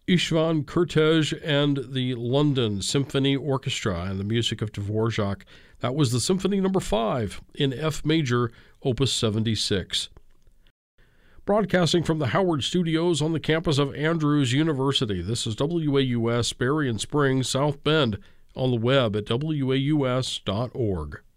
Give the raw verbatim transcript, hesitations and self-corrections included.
Istvan Kurtaj and the London Symphony Orchestra and the music of Dvorak. That was the Symphony Number five in F major, Opus seventy-six. Broadcasting from the Howard Studios on the campus of Andrews University, this is W A U S Berrien Springs, South Bend, on the web at W A U S dot org.